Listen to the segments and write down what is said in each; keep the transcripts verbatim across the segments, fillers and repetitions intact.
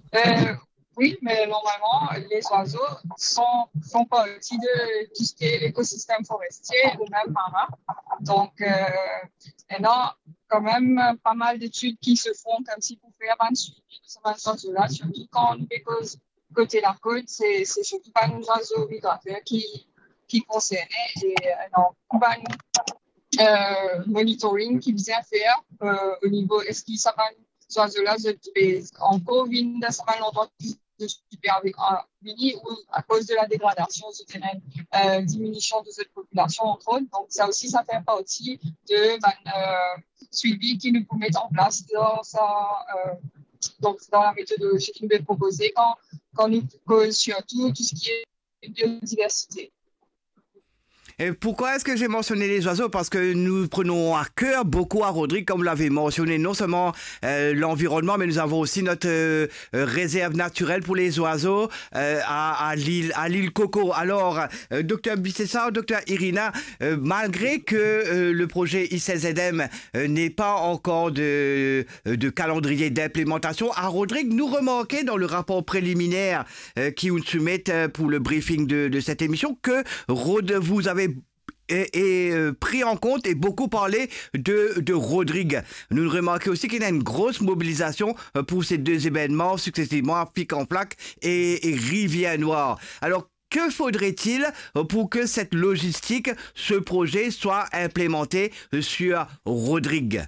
Euh, oui, mais normalement, les oiseaux sont, font partie de tout ce qui est l'écosystème forestier ou même marin. Donc, euh, il y a quand même pas mal d'études qui se font comme si pour faire un suivi de ces oiseaux-là, surtout quand on est cause- côté la côte, c'est c'est surtout pas nos oiseaux migrateurs qui, qui concernent. Et euh, non, pas euh, monitoring qui vient faire euh, au niveau, est-ce qu'ils savent oiseaux-là encore une de sa longtemps de supervenir ou à cause de la dégradation souterraine, euh, diminution de cette population entre autres. Donc ça aussi, ça fait partie de ben, euh, suivi qui nous peut mettre en place dans, sa, euh, donc, dans la méthodologie qui nous est proposée quand, quand nous cause surtout tout ce qui est biodiversité. Et pourquoi est-ce que j'ai mentionné les oiseaux? Parce que nous prenons à cœur beaucoup à Rodrigue, comme vous l'avez mentionné, non seulement euh, l'environnement, mais nous avons aussi notre euh, réserve naturelle pour les oiseaux euh, à, à l'île à l'île Coco. Alors, euh, docteur Bissessar, docteur Irina, euh, malgré que euh, le projet I C Z M euh, n'ait pas encore de, de calendrier d'implémentation, à Rodrigue, nous remarquons dans le rapport préliminaire euh, qui nous soumet euh, pour le briefing de, de cette émission que Rod, vous avez et, et euh, pris en compte et beaucoup parlé de, de Rodrigue. Nous remarquons aussi qu'il y a une grosse mobilisation euh, pour ces deux événements successivement, Pic en Plaque et, et Rivière Noire. Alors, que faudrait-il pour que cette logistique, ce projet soit implémenté sur Rodrigue?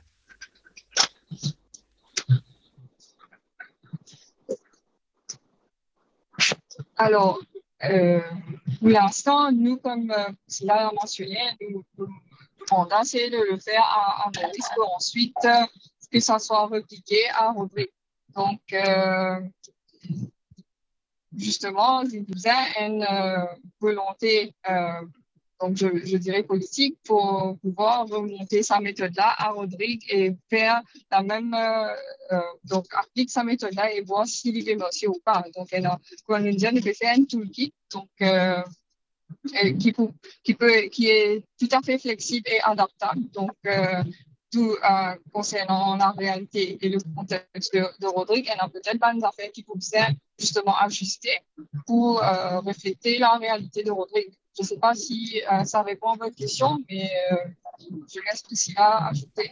Alors, euh, pour l'instant, nous, comme euh, cela a mentionné, nous, nous demandons c'est de le faire à, à Maurice pour ensuite euh, que ça soit repliqué à Rodrigue. Donc, euh, justement, il y a une euh, volonté, euh, donc je, je dirais politique, pour pouvoir remonter sa méthode-là à Rodrigue et faire la même, euh, euh, donc applique sa méthode-là et voir s'il est dénoncé ou pas. Donc, elle a, comme on dit, on peut faire un toolkit, donc euh, et qui, peut, qui, peut, qui est tout à fait flexible et adaptable. Donc, euh, tout euh, concernant la réalité et le contexte de, de Rodrigue, il y a peut-être pas des affaires qui peuvent justement ajuster pour euh, refléter la réalité de Rodrigue. Je ne sais pas si euh, ça répond à votre question, mais euh, je laisse Priscilla ajouter.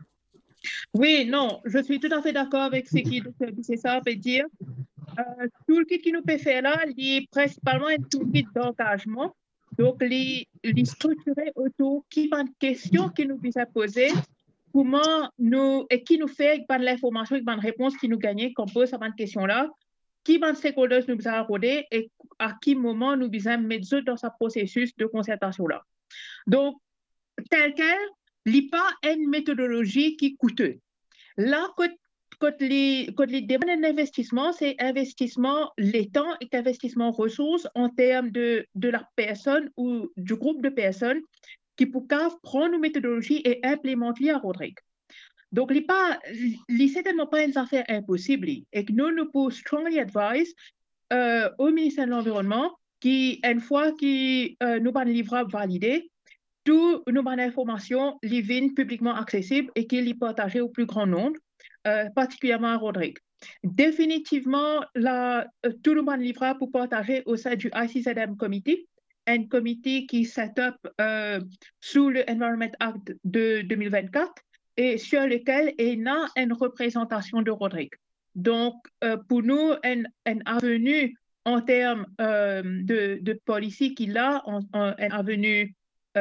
Oui, non, je suis tout à fait d'accord avec ce qui c'est ça veut dire. Euh, tout le kit qui nous peut faire là, il est principalement un toolkit d'engagement. Donc, les, les structurer autour qui ont une question qui nous vise à poser, comment nous, et qui nous fait par l'information, par une réponse qui nous gagne, qu'on pose à cette question-là, qui va stakeholders nous a accordé et à quel moment nous visons mettre dans ce processus de concertation-là. Donc, tel quel, il n'y a pas une méthodologie qui est coûteuse. Là, quand, quand les, quand les débats d'investissement, c'est investissement les temps et investissement ressources en termes de, de la personne ou du groupe de personnes qui peuvent prendre une méthodologie et implémenter à Rodrigue. Donc, ce n'est pas, certainement pas une affaire impossible. Et que nous, nous pouvons strongly advise euh, au ministère de l'Environnement qui, une fois que euh, nous avons un livrable validé, toutes nos informations les viennent publiquement accessibles et qu'ils les partagent au plus grand nombre, euh, particulièrement à Rodrigue. Définitivement, la, euh, tout le monde livrable pour partager au sein du I C Z M Committee, un comité qui set up euh, sous le Environment Act de deux mille vingt-quatre et sur lequel il y a une représentation de Rodrigue. Donc, euh, pour nous, une, une avenue en termes euh, de, de policy qu'il a, une avenue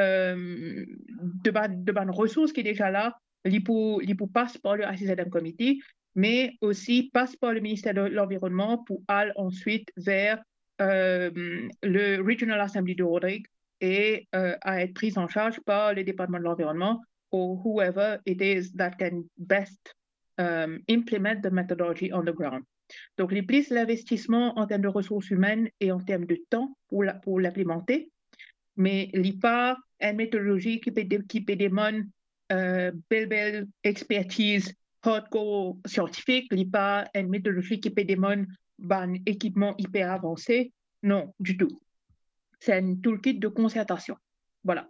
euh, de bonnes de bonnes ressources qui est déjà là, il passe par le I C Z M Committee, mais aussi passe par le ministère de l'Environnement pour aller ensuite vers euh, le Regional Assembly de Rodrigue et euh, à être prise en charge par le département de l'Environnement or whoever it is that can best um, implement the methodology on the ground. Donc, les plus l'investissement en termes de ressources humaines et en termes de temps pour, la, pour l'implémenter, mais l'I P A, une méthodologie qui peut, qui peut demander euh, belle, belle expertise hardcore scientifique, l'I P A, une méthodologie qui peut demander un équipement hyper avancé. Non, du tout. C'est un toolkit de concertation. Voilà.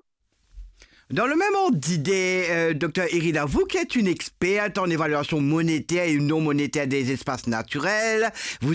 Dans le même ordre d'idée, euh, docteur Irina, vous qui êtes une experte en évaluation monétaire et non monétaire des espaces naturels, vous